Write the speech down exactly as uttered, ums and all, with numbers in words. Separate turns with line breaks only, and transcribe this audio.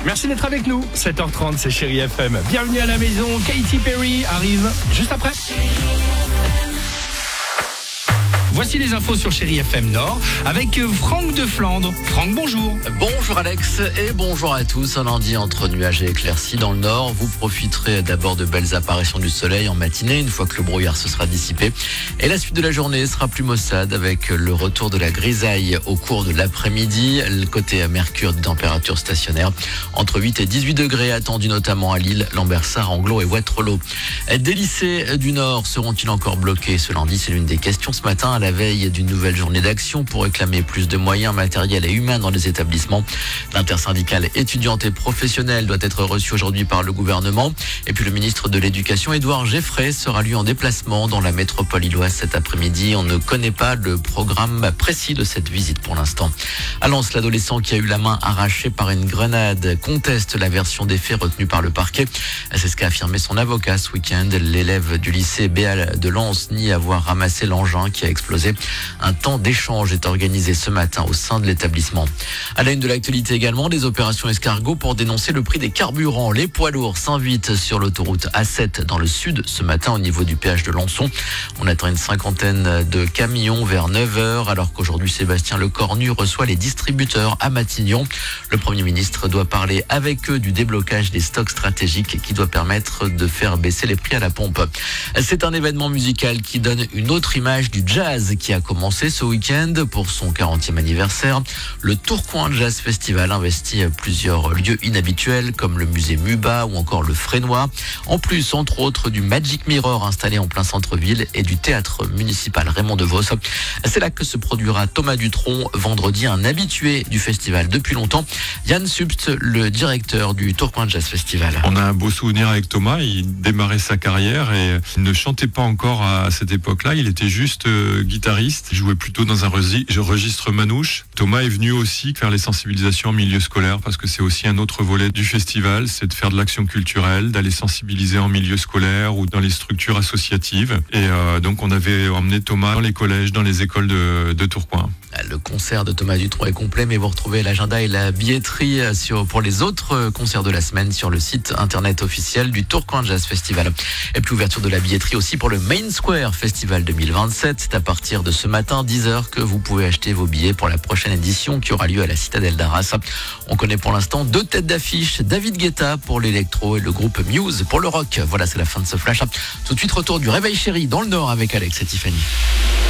Merci d'être avec nous. sept heures trente, c'est Chérie F M. Bienvenue à la maison. Katy Perry arrive juste après. Voici les infos sur Chérie F M Nord avec Franck de Flandre. Franck, bonjour.
Bonjour Alex et bonjour à tous. Un lundi entre nuages et éclaircies dans le Nord. Vous profiterez d'abord de belles apparitions du soleil en matinée une fois que le brouillard se sera dissipé. Et la suite de la journée sera plus maussade avec le retour de la grisaille au cours de l'après-midi. Le côté mercure des températures stationnaires entre huit et dix-huit degrés attendus notamment à Lille, Lambersart, Anglo et Waterloo. Des lycées du Nord seront-ils encore bloqués ce lundi? C'est l'une des questions ce matin à la veille d'une nouvelle journée d'action pour réclamer plus de moyens matériels et humains dans les établissements. L'intersyndicale étudiante et professionnelle doit être reçue aujourd'hui par le gouvernement. Et puis le ministre de l'Éducation, Édouard Geffray, sera lui en déplacement dans la métropole lilloise cet après-midi. On ne connaît pas le programme précis de cette visite pour l'instant. À Lens, l'adolescent qui a eu la main arrachée par une grenade conteste la version des faits retenue par le parquet. C'est ce qu'a affirmé son avocat ce week-end. L'élève du lycée Béal de Lens nie avoir ramassé l'engin qui a explosé. Un temps d'échange est organisé ce matin au sein de l'établissement. À la une de l'actualité également, des opérations escargots pour dénoncer le prix des carburants. Les poids lourds s'invitent sur l'autoroute A sept dans le sud ce matin au niveau du péage de Lançon. On attend une cinquantaine de camions vers neuf heures alors qu'aujourd'hui Sébastien Lecornu reçoit les distributeurs à Matignon. Le Premier ministre doit parler avec eux du déblocage des stocks stratégiques qui doit permettre de faire baisser les prix à la pompe. C'est un événement musical qui donne une autre image du jazz qui a commencé ce week-end pour son quarantième anniversaire. Le Tourcoing Jazz Festival investit plusieurs lieux inhabituels comme le musée Muba ou encore le Frénois. En plus, entre autres, du Magic Mirror installé en plein centre-ville et du théâtre municipal Raymond Devos. C'est là que se produira Thomas Dutronc, vendredi, un habitué du festival depuis longtemps. Yann Subst, le directeur du Tourcoing Jazz Festival.
On a un beau souvenir avec Thomas. Il démarrait sa carrière et il ne chantait pas encore à cette époque-là. Il était juste guitariste, il jouait plutôt dans un registre manouche. Thomas est venu aussi faire les sensibilisations en milieu scolaire parce que c'est aussi un autre volet du festival, c'est de faire de l'action culturelle, d'aller sensibiliser en milieu scolaire ou dans les structures associatives. Et euh, donc on avait emmené Thomas dans les collèges, dans les écoles de, de Tourcoing.
Le concert de Thomas Dutronc est complet, mais vous retrouvez l'agenda et la billetterie sur, pour les autres concerts de la semaine sur le site internet officiel du Tourcoing Jazz Festival. Et puis ouverture de la billetterie aussi pour le Main Square Festival deux mille vingt-sept. C'est à partir de ce matin, dix heures, que vous pouvez acheter vos billets pour la prochaine édition qui aura lieu à la Citadelle d'Arras. On connaît pour l'instant deux têtes d'affiche, David Guetta pour l'électro et le groupe Muse pour le rock. Voilà, c'est la fin de ce flash. Tout de suite, retour du Réveil Chéri dans le Nord avec Alex et Tiffany.